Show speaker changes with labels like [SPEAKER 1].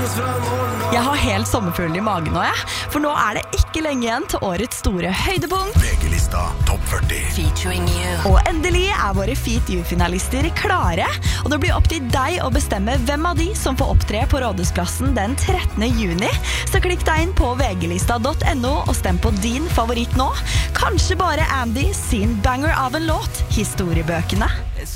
[SPEAKER 1] Jeg har helt sommerfuglen I magen nå, for nå det ikke lenge igjen til årets store høydepunkt.
[SPEAKER 2] VG-lista Topp 40
[SPEAKER 3] Featuring you.
[SPEAKER 1] Og endelig våre Feat You-finalister klare, og det blir opp til deg å bestemme hvem av de som får opptre på Rådhusplassen den 13. juni. Så klikk deg inn på vglista.no og stem på din favoritt nå. Kanskje bare Andy sin banger av en låt, historiebøkene.